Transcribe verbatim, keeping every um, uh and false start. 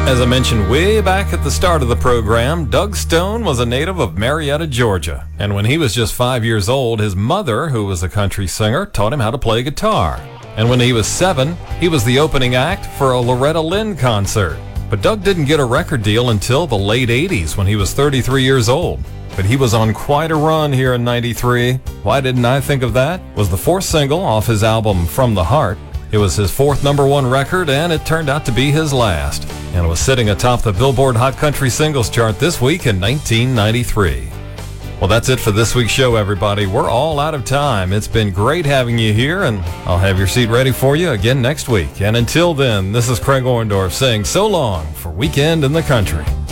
As I mentioned way back at the start of the program, Doug Stone was a native of Marietta, Georgia. And when he was just five years old, his mother, who was a country singer, taught him how to play guitar. And when he was seven, he was the opening act for a Loretta Lynn concert. But Doug didn't get a record deal until the late eighties when he was thirty-three years old. But he was on quite a run here in ninety-three. Why didn't I think of that? Was the fourth single off his album From the Heart. It was his fourth number one record, and it turned out to be his last. And it was sitting atop the Billboard Hot Country Singles chart this week in nineteen ninety-three. Well, that's it for this week's show, everybody. We're all out of time. It's been great having you here, and I'll have your seat ready for you again next week. And until then, this is Craig Orndorff saying so long for Weekend in the Country.